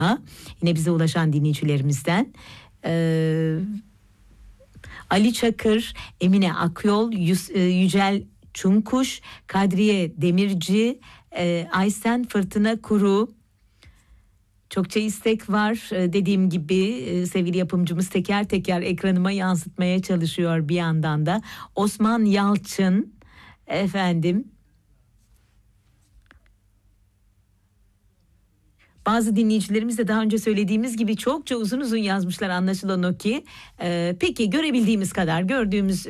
Yine bize ulaşan dinleyicilerimizden. Ali Çakır, Emine Akyol, Yücel Çunkuş, Kadriye Demirci, Aysen Fırtına Kuru. Çokça istek var. Dediğim gibi sevgili yapımcımız teker teker ekranıma yansıtmaya çalışıyor bir yandan da. Osman Yalçın, efendim. Bazı dinleyicilerimiz de daha önce söylediğimiz gibi çokça uzun uzun yazmışlar, anlaşılan o ki. Peki görebildiğimiz kadar, gördüğümüz